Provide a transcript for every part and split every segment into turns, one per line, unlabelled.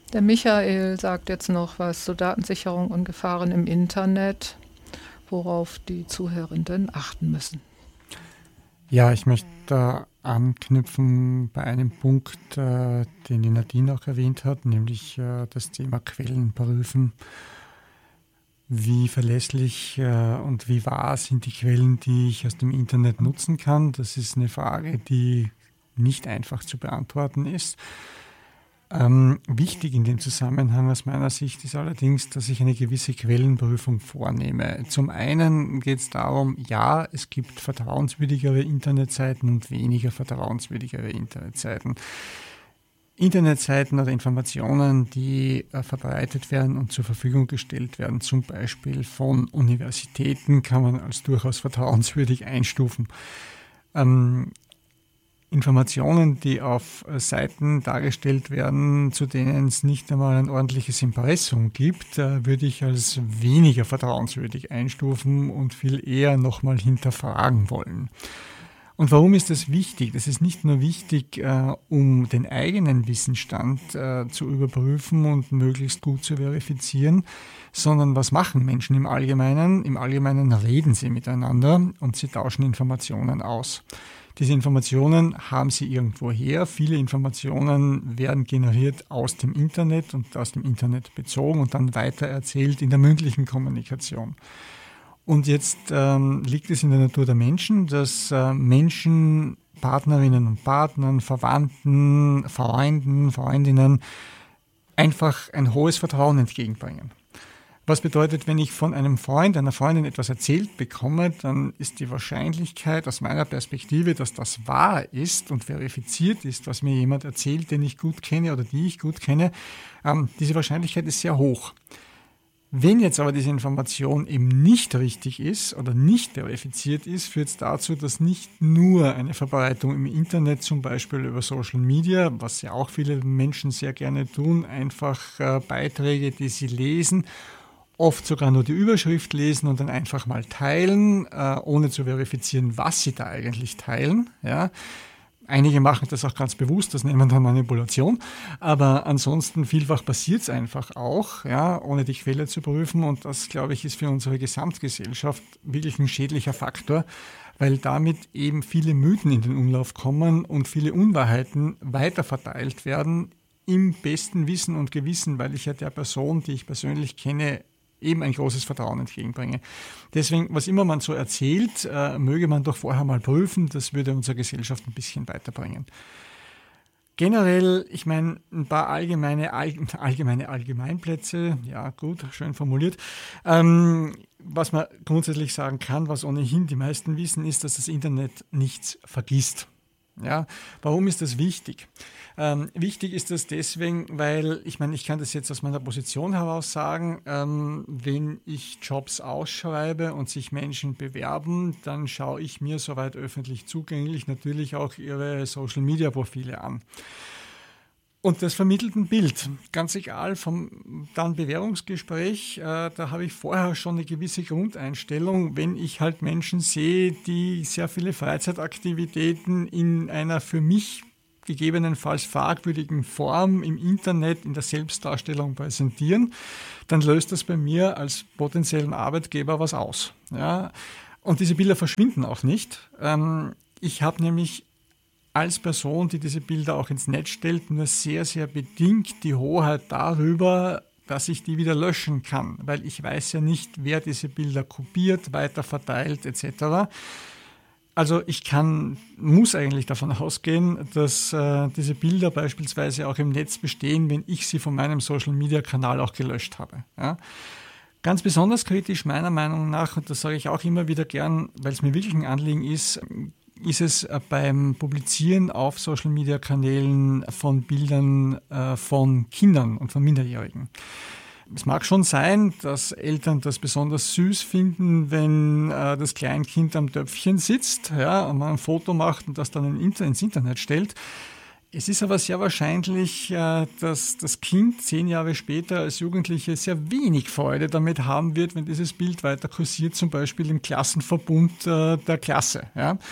Der Michael sagt jetzt noch was zur Datensicherung und Gefahren im Internet, worauf die Zuhörenden achten müssen.
Ja, ich möchte da anknüpfen bei einem Punkt, den die Nadine auch erwähnt hat, nämlich das Thema Quellen prüfen. Wie verlässlich und wie wahr sind die Quellen, die ich aus dem Internet nutzen kann? Das ist eine Frage, die nicht einfach zu beantworten ist. Wichtig in dem Zusammenhang aus meiner Sicht ist allerdings, dass ich eine gewisse Quellenprüfung vornehme. Zum einen geht es darum, ja, es gibt vertrauenswürdigere Internetseiten und weniger vertrauenswürdigere Internetseiten. Internetseiten oder Informationen, die verbreitet werden und zur Verfügung gestellt werden, zum Beispiel von Universitäten, kann man als durchaus vertrauenswürdig einstufen. Informationen, die auf Seiten dargestellt werden, zu denen es nicht einmal ein ordentliches Impressum gibt, würde ich als weniger vertrauenswürdig einstufen und viel eher nochmal hinterfragen wollen. Und warum ist das wichtig? Das ist nicht nur wichtig, um den eigenen Wissensstand zu überprüfen und möglichst gut zu verifizieren, sondern was machen Menschen im Allgemeinen? Im Allgemeinen reden sie miteinander und sie tauschen Informationen aus. Diese Informationen haben sie irgendwo her. Viele Informationen werden generiert aus dem Internet und aus dem Internet bezogen und dann weitererzählt in der mündlichen Kommunikation. Und jetzt liegt es in der Natur der Menschen, dass Menschen, Partnerinnen und Partnern, Verwandten, Freunden, Freundinnen einfach ein hohes Vertrauen entgegenbringen. Was bedeutet, wenn ich von einem Freund, einer Freundin etwas erzählt bekomme, dann ist die Wahrscheinlichkeit aus meiner Perspektive, dass das wahr ist und verifiziert ist, was mir jemand erzählt, den ich gut kenne oder die ich gut kenne, diese Wahrscheinlichkeit ist sehr hoch. Wenn jetzt aber diese Information eben nicht richtig ist oder nicht verifiziert ist, führt es dazu, dass nicht nur eine Verbreitung im Internet, zum Beispiel über Social Media, was ja auch viele Menschen sehr gerne tun, einfach Beiträge, die sie lesen, oft sogar nur die Überschrift lesen und dann einfach mal teilen, ohne zu verifizieren, was sie da eigentlich teilen. Ja. Einige machen das auch ganz bewusst, das nennt man dann Manipulation, aber ansonsten vielfach passiert es einfach auch, ja, ohne die Quelle zu prüfen, und das, glaube ich, ist für unsere Gesamtgesellschaft wirklich ein schädlicher Faktor, weil damit eben viele Mythen in den Umlauf kommen und viele Unwahrheiten weiterverteilt werden, im besten Wissen und Gewissen, weil ich ja der Person, die ich persönlich kenne, eben ein großes Vertrauen entgegenbringe. Deswegen, was immer man so erzählt, möge man doch vorher mal prüfen, das würde unsere Gesellschaft ein bisschen weiterbringen. Generell, ich meine, ein paar allgemeine Allgemeinplätze, ja gut, schön formuliert. Was man grundsätzlich sagen kann, was ohnehin die meisten wissen, ist, dass das Internet nichts vergisst. Ja, warum ist das wichtig? Wichtig ist das deswegen, weil, ich meine, ich kann das jetzt aus meiner Position heraus sagen, wenn ich Jobs ausschreibe und sich Menschen bewerben, dann schaue ich mir soweit öffentlich zugänglich natürlich auch ihre Social-Media-Profile an. Und das vermittelt ein Bild, ganz egal vom dann Bewerbungsgespräch, da habe ich vorher schon eine gewisse Grundeinstellung, wenn ich halt Menschen sehe, die sehr viele Freizeitaktivitäten in einer für mich gegebenenfalls fragwürdigen Form im Internet in der Selbstdarstellung präsentieren, dann löst das bei mir als potenziellen Arbeitgeber was aus. Ja? Und diese Bilder verschwinden auch nicht. Ich habe nämlich als Person, die diese Bilder auch ins Netz stellt, nur sehr, sehr bedingt die Hoheit darüber, dass ich die wieder löschen kann, weil ich weiß ja nicht, wer diese Bilder kopiert, weiterverteilt etc. Also ich muss eigentlich davon ausgehen, dass diese Bilder beispielsweise auch im Netz bestehen, wenn ich sie von meinem Social-Media-Kanal auch gelöscht habe. Ja. Ganz besonders kritisch meiner Meinung nach, und das sage ich auch immer wieder gern, weil es mir wirklich ein Anliegen ist es beim Publizieren auf Social-Media-Kanälen von Bildern von Kindern und von Minderjährigen. Es mag schon sein, dass Eltern das besonders süß finden, wenn das Kleinkind am Töpfchen sitzt, ja, und man ein Foto macht und das dann ins Internet stellt. Es ist aber sehr wahrscheinlich, dass das Kind 10 Jahre später als Jugendliche sehr wenig Freude damit haben wird, wenn dieses Bild weiter kursiert, zum Beispiel im Klassenverbund der Klasse. Ja.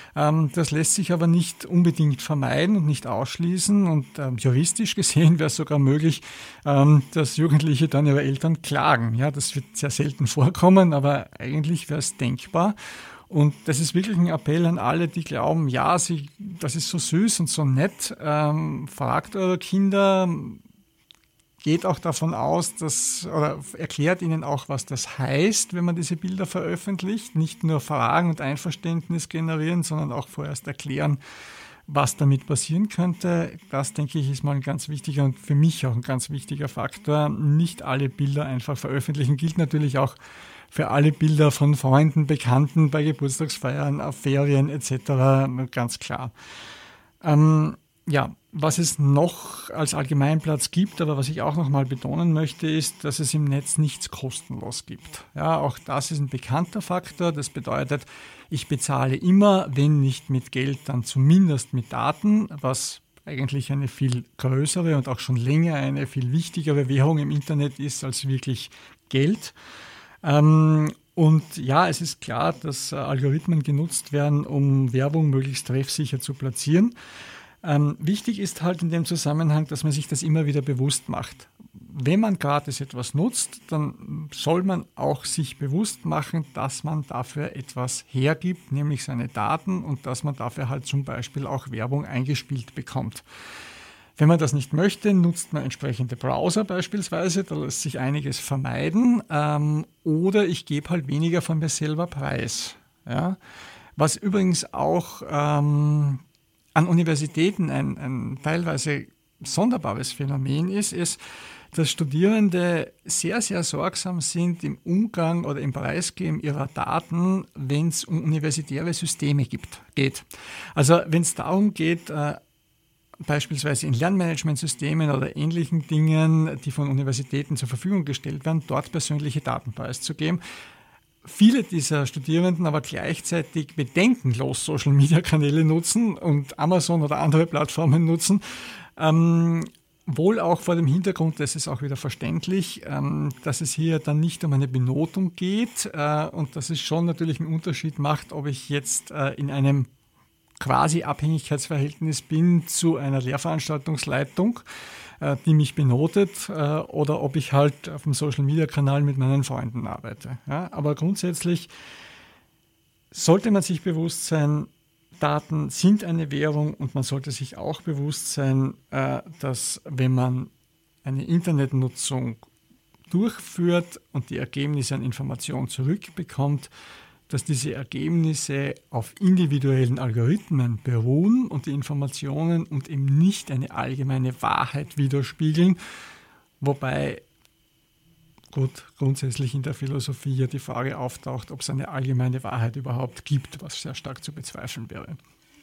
Das lässt sich aber nicht unbedingt vermeiden und nicht ausschließen. Und juristisch gesehen wäre es sogar möglich, dass Jugendliche dann ihre Eltern klagen. Ja, das wird sehr selten vorkommen, aber eigentlich wäre es denkbar. Und das ist wirklich ein Appell an alle, die glauben, ja, das ist so süß und so nett. Fragt eure Kinder, geht auch davon aus, oder erklärt ihnen auch, was das heißt, wenn man diese Bilder veröffentlicht. Nicht nur Fragen und Einverständnis generieren, sondern auch vorerst erklären, was damit passieren könnte. Das, denke ich, ist mal ein ganz wichtiger und für mich auch ein ganz wichtiger Faktor. Nicht alle Bilder einfach veröffentlichen. Gilt natürlich auch für alle Bilder von Freunden, Bekannten bei Geburtstagsfeiern, auf Ferien etc. ganz klar. Was es noch als Allgemeinplatz gibt, aber was ich auch noch mal betonen möchte, ist, dass es im Netz nichts kostenlos gibt. Ja, auch das ist ein bekannter Faktor. Das bedeutet, ich bezahle immer, wenn nicht mit Geld, dann zumindest mit Daten, was eigentlich eine viel größere und auch schon länger eine viel wichtigere Währung im Internet ist als wirklich Geld. Und ja, es ist klar, dass Algorithmen genutzt werden, um Werbung möglichst treffsicher zu platzieren. Wichtig ist halt in dem Zusammenhang, dass man sich das immer wieder bewusst macht. Wenn man gratis etwas nutzt, dann soll man auch sich bewusst machen, dass man dafür etwas hergibt, nämlich seine Daten, und dass man dafür halt zum Beispiel auch Werbung eingespielt bekommt. Wenn man das nicht möchte, nutzt man entsprechende Browser beispielsweise, da lässt sich einiges vermeiden, oder ich gebe halt weniger von mir selber preis. Ja? Was übrigens auch an Universitäten ein teilweise sonderbares Phänomen ist, dass Studierende sehr, sehr sorgsam sind im Umgang oder im Preisgeben ihrer Daten, wenn es um universitäre Systeme geht. Also wenn es darum geht, beispielsweise in Lernmanagementsystemen oder ähnlichen Dingen, die von Universitäten zur Verfügung gestellt werden, dort persönliche Daten preiszugeben. Viele dieser Studierenden aber gleichzeitig bedenkenlos Social-Media-Kanäle nutzen und Amazon oder andere Plattformen nutzen, wohl auch vor dem Hintergrund, das ist auch wieder verständlich, dass es hier dann nicht um eine Benotung geht und dass es schon natürlich einen Unterschied macht, ob ich jetzt in einem quasi Abhängigkeitsverhältnis bin zu einer Lehrveranstaltungsleitung, die mich benotet, oder ob ich halt auf dem Social-Media-Kanal mit meinen Freunden arbeite. Ja, aber grundsätzlich sollte man sich bewusst sein, Daten sind eine Währung, und man sollte sich auch bewusst sein, dass wenn man eine Internetnutzung durchführt und die Ergebnisse an Informationen zurückbekommt, dass diese Ergebnisse auf individuellen Algorithmen beruhen und die Informationen und eben nicht eine allgemeine Wahrheit widerspiegeln, wobei grundsätzlich in der Philosophie ja die Frage auftaucht, ob es eine allgemeine Wahrheit überhaupt gibt, was sehr stark zu bezweifeln wäre.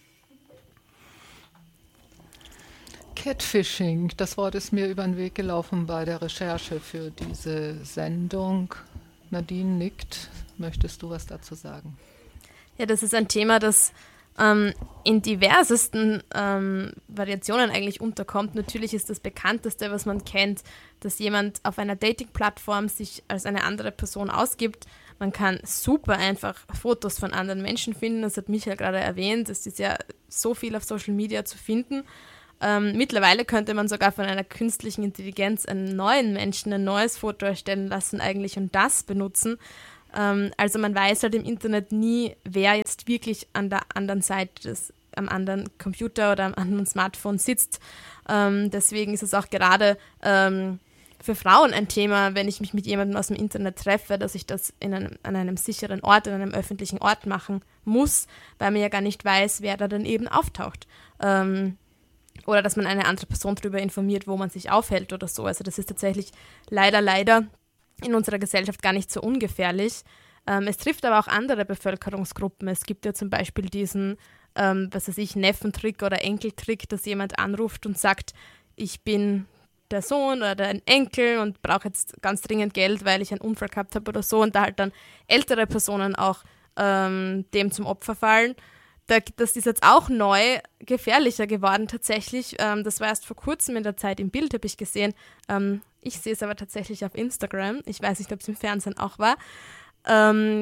Catfishing, das Wort ist mir über den Weg gelaufen bei der Recherche für diese Sendung. Nadine nickt. Möchtest du was dazu sagen?
Ja, das ist ein Thema, das in diversesten Variationen eigentlich unterkommt. Natürlich ist das bekannteste, was man kennt, dass jemand auf einer Dating-Plattform sich als eine andere Person ausgibt. Man kann super einfach Fotos von anderen Menschen finden. Das hat Michael gerade erwähnt. Es ist ja so viel auf Social Media zu finden. Mittlerweile könnte man sogar von einer künstlichen Intelligenz einen neuen Menschen ein neues Foto erstellen lassen eigentlich und das benutzen. Also man weiß halt im Internet nie, wer jetzt wirklich an der anderen Seite am anderen Computer oder am anderen Smartphone sitzt. Deswegen ist es auch gerade für Frauen ein Thema, wenn ich mich mit jemandem aus dem Internet treffe, dass ich das an einem sicheren Ort, an einem öffentlichen Ort machen muss, weil man ja gar nicht weiß, wer da dann eben auftaucht. Oder dass man eine andere Person darüber informiert, wo man sich aufhält oder so. Also das ist tatsächlich leider in unserer Gesellschaft gar nicht so ungefährlich. Es trifft aber auch andere Bevölkerungsgruppen. Es gibt ja zum Beispiel diesen, Neffentrick oder Enkeltrick, dass jemand anruft und sagt, ich bin der Sohn oder ein Enkel und brauche jetzt ganz dringend Geld, weil ich einen Unfall gehabt habe oder so, und da halt dann ältere Personen auch dem zum Opfer fallen. Das ist jetzt auch neu gefährlicher geworden tatsächlich. Das war erst vor kurzem in der Zeit im Bild, habe ich gesehen. Ich sehe es aber tatsächlich auf Instagram. Ich weiß nicht, ob es im Fernsehen auch war. Da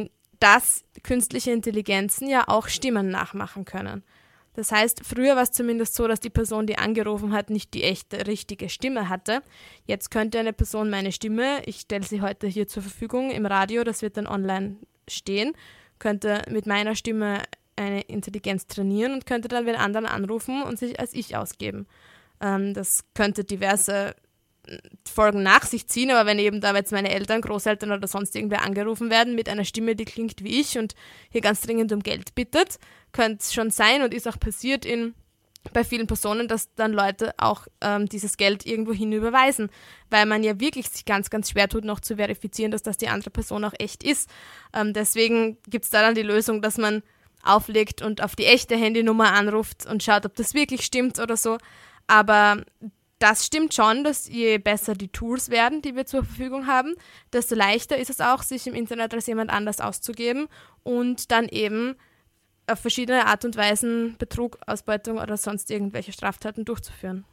dass künstliche Intelligenzen ja auch Stimmen nachmachen können. Das heißt, früher war es zumindest so, dass die Person, die angerufen hat, nicht die echte, richtige Stimme hatte. Jetzt könnte eine Person meine Stimme, ich stelle sie heute hier zur Verfügung im Radio, das wird dann online stehen, könnte mit meiner Stimme eine Intelligenz trainieren und könnte dann den anderen anrufen und sich als ich ausgeben. Das könnte diverse Folgen nach sich ziehen, aber wenn eben da jetzt meine Eltern, Großeltern oder sonst irgendwer angerufen werden mit einer Stimme, die klingt wie ich und hier ganz dringend um Geld bittet, könnte es schon sein und ist auch passiert bei vielen Personen, dass dann Leute auch dieses Geld irgendwo hin überweisen, weil man ja wirklich sich ganz, ganz schwer tut, noch zu verifizieren, dass das die andere Person auch echt ist. Deswegen gibt es da dann die Lösung, dass man auflegt und auf die echte Handynummer anruft und schaut, ob das wirklich stimmt oder so. Aber das stimmt schon, dass je besser die Tools werden, die wir zur Verfügung haben, desto leichter ist es auch, sich im Internet als jemand anders auszugeben und dann eben auf verschiedene Art und Weisen Betrug, Ausbeutung oder sonst irgendwelche Straftaten durchzuführen.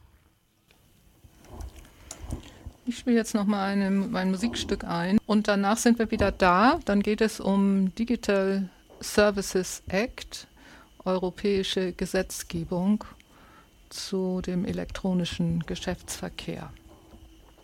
Ich spiele jetzt nochmal mein Musikstück ein und danach sind wir wieder da. Dann geht es um Digital Services Act, europäische Gesetzgebung zu dem elektronischen Geschäftsverkehr.